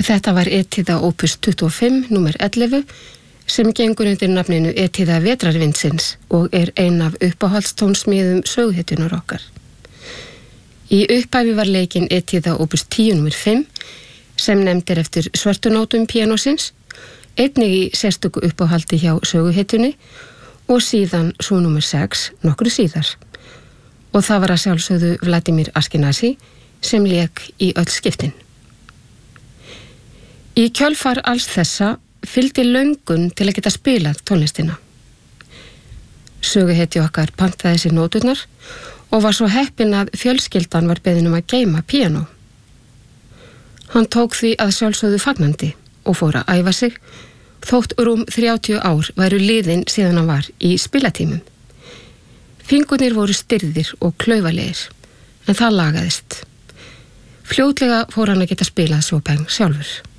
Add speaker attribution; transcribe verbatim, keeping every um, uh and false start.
Speaker 1: Þetta var Etíða opus tuttugu og fimm, númer ellefu, sem gengur undir nafninu Etíða vetrarvindsins og er ein af uppáhaldstónsmiðum söguhetjunar okkar. Í upphæfi var leikinn Etíða opus tíu, númer fimm, sem nefndir eftir svörtunótum píanósins, einnig í sérstöku uppáhaldi hjá söguhetjunni og síðan svo númer sex nokkru síðar. Og það var að sjálfsögðu Vladimir Ashkenazy sem lék í öll skiptin. Í kjölfar alls þessa fylgdi löngun til að geta spilað tónlistina. Söguhetju okkar pantaði sér nóturnar og var svo heppinn að fjölskyldan var beðin um að geyma píanó. Hann tók því að sjálfsögðu fagnandi og fór að æfa sig, þótt rúm þrjátíu ár væru liðin síðan hann var í spilatímum. Fingurnir voru stirðir og klaufalegir, en það lagaðist. Fljótlega fór hann að geta spilað Chopin sjálfur.